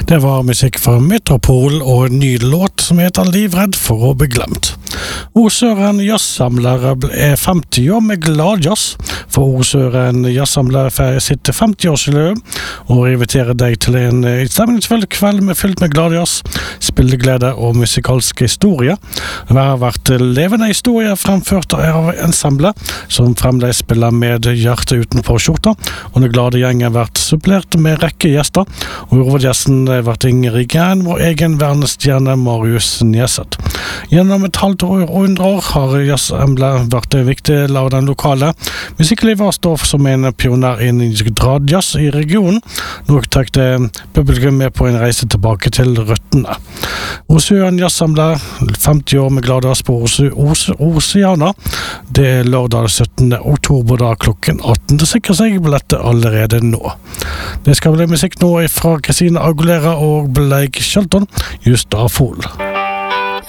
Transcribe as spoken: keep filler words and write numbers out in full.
Det var musikk fra Metropol og en ny låt som heter Livredd for å bli glemt. Osøren Jazzsamler er femti år med gladjazz, for Osøren Jazzsamler feirer sitt femti-årsjubileum og inviterer deg til en stemningsfull kveld med fylt med gladjazz, spilleglede og musikalsk historie. Det har vært levende historie fremført av ensemblet, som fremdeles spiller med hjertet utenfor skjorta, og den glade gjengen har vært supplert med rekke gjester, og hovedgjesten har vært Ingrid Gren, vår egen verdensstjerne Marius Nieset. Gjennom et halvt år og hundre år har jazzemblet vært en viktig del av den lokale musikklivet og står som en pioner innen gradjazz i regionen, noe trekte publikum med på en reise tilbake til røttene. Osøren Jazzsamler, femti år med gladjazz på Oceana, det er lørdag syttende oktober da klokken atten. Det sikrer seg billettet allerede nå. Det skal bli musikk nå fra Christina Aguilera og Blake Shelton, just av Fool.